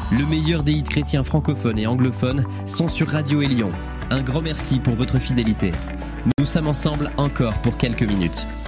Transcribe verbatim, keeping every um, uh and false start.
Le meilleur des hits chrétiens francophones et anglophones sont sur Radio Élion. Un grand merci pour votre fidélité. Nous sommes ensemble encore pour quelques minutes.